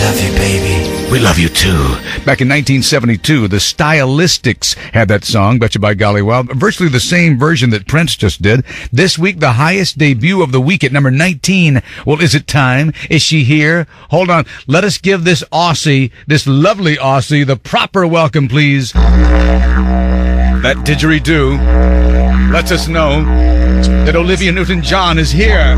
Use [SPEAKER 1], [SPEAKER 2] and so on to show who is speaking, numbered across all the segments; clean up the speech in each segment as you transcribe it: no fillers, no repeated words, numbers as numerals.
[SPEAKER 1] love you, baby.
[SPEAKER 2] We love you too. Back in 1972, the Stylistics had that song, Betcha by Golly Wow, virtually the same version that Prince just did. This week, the highest debut of the week at number 19. Well, is it time? Is she here? Hold on. Let us give this Aussie, this lovely Aussie, the proper welcome, please. That didgeridoo lets us know that Olivia Newton-John is here.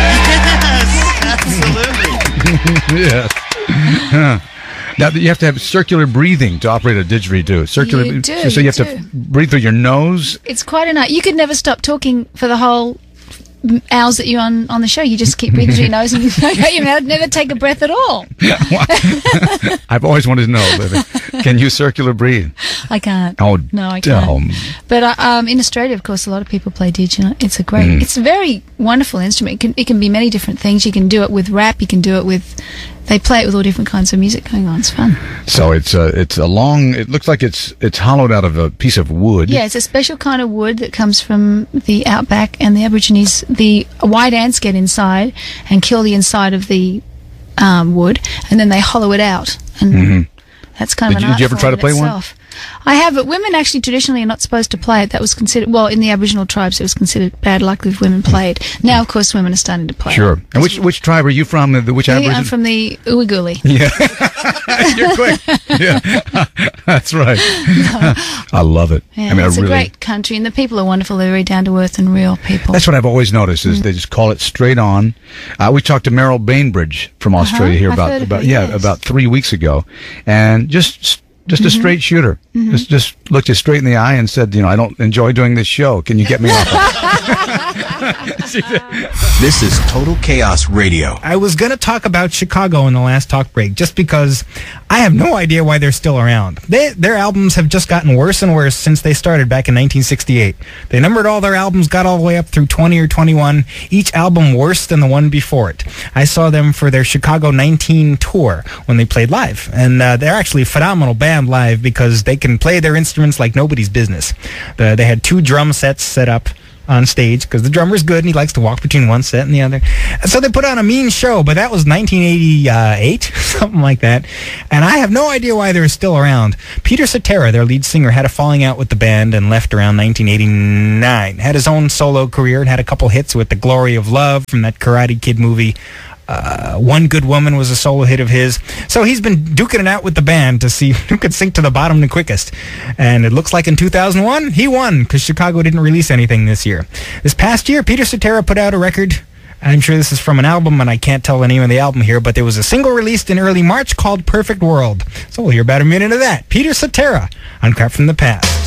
[SPEAKER 1] Absolutely.
[SPEAKER 2] Yes. Now, you have to have circular breathing to operate a didgeridoo. Circular,
[SPEAKER 3] You do,
[SPEAKER 2] so you have to breathe through your nose.
[SPEAKER 3] It's quite a night. You could never stop talking for the whole hours that you're on the show. You just keep breathing through your nose and you never take a breath at all.
[SPEAKER 2] I've always wanted to know, Olivia, can you circular breathe?
[SPEAKER 3] I can't.
[SPEAKER 2] Oh,
[SPEAKER 3] no, I can't. But in Australia, of course, a lot of people play didgeridoo. It's a great, it's a very wonderful instrument. It can be many different things. You can do it with rap. You can do it with. They play it with all different kinds of music going on. It's fun.
[SPEAKER 2] So it's a long. It looks like it's hollowed out of a piece of wood.
[SPEAKER 3] Yeah, it's a special kind of wood that comes from the outback, and the Aborigines, the white ants get inside and kill the inside of the wood, and then they hollow it out, and that's kind of an art
[SPEAKER 2] Did you ever try to play one?
[SPEAKER 3] I have, but women actually traditionally are not supposed to play it. That was considered, well, in the Aboriginal tribes, it was considered bad luck if women played. Now, of course, women are starting to play.
[SPEAKER 2] Sure. And which tribe are you from? Which Aboriginal?
[SPEAKER 3] I'm from the Uwaguli.
[SPEAKER 2] Yeah. You're quick. Yeah. That's right. No. I love it.
[SPEAKER 3] Yeah, it's a great country, and the people are wonderful. They're very down to earth and real people.
[SPEAKER 2] That's what I've always noticed is they just call it straight on. We talked to Meryl Bainbridge from Australia here about 3 weeks ago, and just a straight shooter. Just looked you straight in the eye and said, I don't enjoy doing this show. Can you get me off?
[SPEAKER 4] This is Total Chaos Radio.
[SPEAKER 5] I was going to talk about Chicago in the last talk break just because I have no idea why they're still around. Their albums have just gotten worse and worse since they started back in 1968. They numbered all their albums, got all the way up through 20 or 21, each album worse than the one before it. I saw them for their Chicago 19 tour when they played live, and they're actually a phenomenal band live because they can play their instruments like nobody's business. They had 2 drum sets set up on stage because the drummer's good and he likes to walk between one set and the other. So they put on a mean show, but that was 1988, something like that. And I have no idea why they're still around. Peter Cetera, their lead singer, had a falling out with the band and left around 1989. Had his own solo career and had a couple hits with The Glory of Love from that Karate Kid movie. One Good Woman was a solo hit of his. So he's been duking it out with the band to see who could sink to the bottom the quickest. And it looks like in 2001, he won because Chicago didn't release anything this year. This past year, Peter Cetera put out a record. I'm sure this is from an album, and I can't tell the name of the album here, but there was a single released in early March called Perfect World. So we'll hear about a minute of that. Peter Cetera on Crap from the Past.